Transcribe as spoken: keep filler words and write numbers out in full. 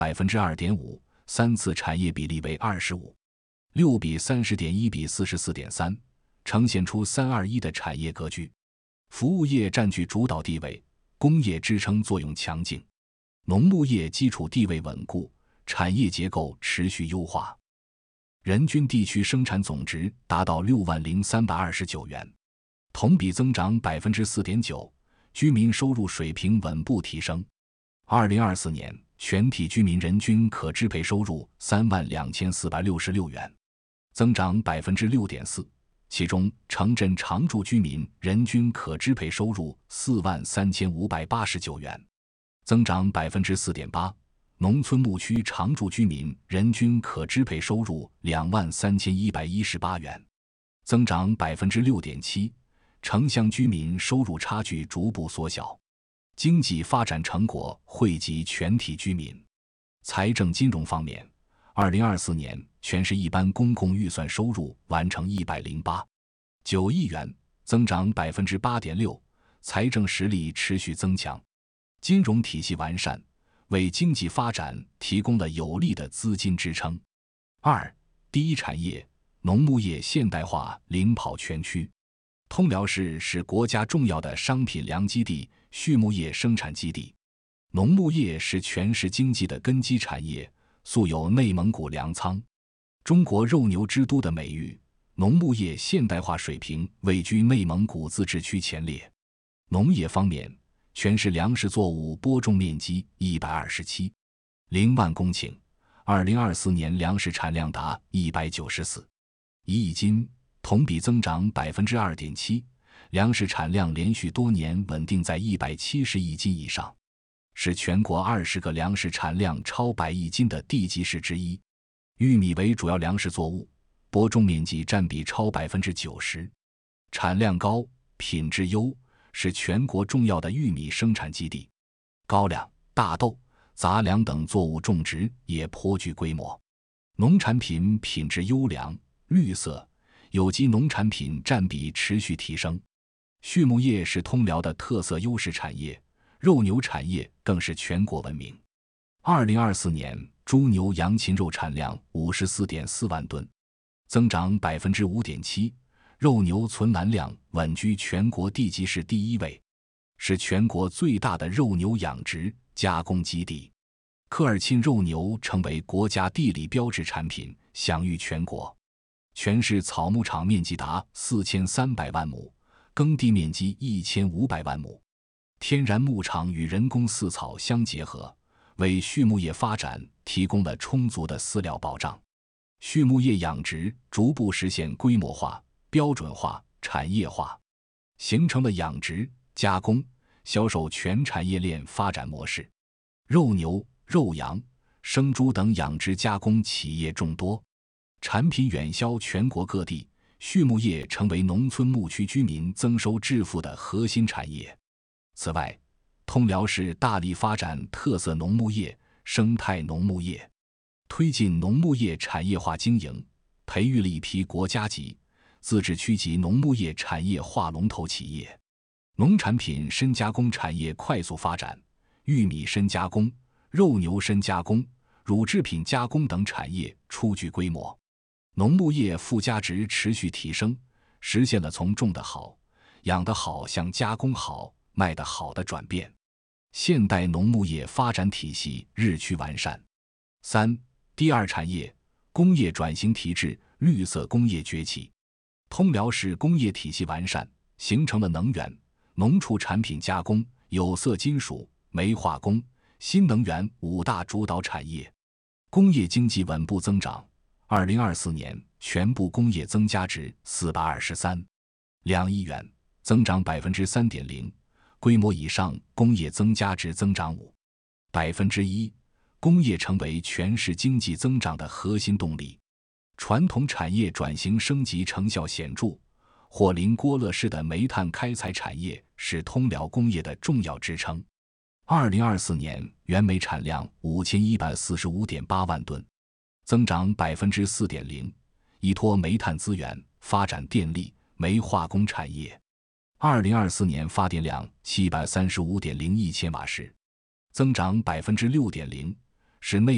百分之二点五，三次产业比例为二十五，六比三十点一比四十四点三，呈现出三二一的产业格局。服务业占据主导地位，工业支撑作用强劲，农牧业基础地位稳固，产业结构持续优化。人均地区生产总值达到六万零三百二十九元，同比增长百分之四点九，居民收入水平稳步提升。二零二四年，全体居民人均可支配收入三万两千四百六十六元，增长百分之六点四。其中，城镇常住居民人均可支配收入四万三千五百八十九元，增长百分之四点八。农村牧区常住居民人均可支配收入两万三千一百一十八元，增长百分之六点七。城乡居民收入差距逐步缩小，经济发展成果惠及全体居民。财政金融方面，二零二四年全市一般公共预算收入完成一百零八点九亿元，增长百分之八点六，财政实力持续增强，金融体系完善，为经济发展提供了有力的资金支撑。二、第一产业，农牧业现代化领跑全区。通辽市是国家重要的商品粮基地、畜牧业生产基地，农牧业是全市经济的根基产业，素有内蒙古粮仓、中国肉牛之都的美誉。农牧业现代化水平位居内蒙古自治区前列。农业方面，全市粮食作物播种面积一百二十七点零万公顷，二零二四年粮食产量达一百九十四点一亿斤，同比增长百分之二点七，粮食产量连续多年稳定在一百七十亿斤以上，是全国二十个粮食产量超百亿斤的地级市之一。玉米为主要粮食作物，播种面积占比超百分之九十，产量高，品质优，是全国重要的玉米生产基地。高粱、大豆、杂粮等作物种植也颇具规模，农产品品质优良、绿色、有机农产品占比持续提升。畜牧业是通辽的特色优势产业，肉牛产业更是全国闻名。二零二四年，猪牛羊禽肉产量 五十四点四万吨，增长 百分之五点七， 肉牛存栏量稳居全国地级市第一位，是全国最大的肉牛养殖加工基地。科尔沁肉牛成为国家地理标志产品，享誉全国。全市草牧场面积达四千三百万亩，耕地面积一千五百万亩。天然牧场与人工饲草相结合，为畜牧业发展提供了充足的饲料保障。畜牧业养殖逐步实现规模化、标准化、产业化，形成了养殖、加工、销售全产业链发展模式。肉牛、肉羊、生猪等养殖加工企业众多，产品远销全国各地，畜牧业成为农村牧区居民增收致富的核心产业。此外，通辽市大力发展特色农牧业、生态农牧业，推进农牧业产业化经营，培育了一批国家级、自治区级农牧业产业化龙头企业。农产品深加工产业快速发展，玉米深加工、肉牛深加工、乳制品加工等产业初具规模。农牧业附加值持续提升，实现了从种得好、养得好向加工好、卖得好的转变。现代农牧业发展体系日趋完善。三、第二产业，工业转型提质，绿色工业崛起。通辽市工业体系完善，形成了能源、农畜产品加工、有色金属、煤化工、新能源五大主导产业，工业经济稳步增长。二零二四年，全部工业增加值四百二十三点二亿元，增长 百分之三点零， 规模以上工业增加值增长 百分之一， 工业成为全市经济增长的核心动力。传统产业转型升级成效显著，霍林郭勒市的煤炭开采产业是通辽工业的重要支撑。二零二四年原煤产量 五千一百四十五点八万吨，增长 百分之四点零， 依托煤炭资源发展电力、煤化工产业。二零二四年发电量 七百三十五点零亿千瓦时，增长 百分之六点零， 是内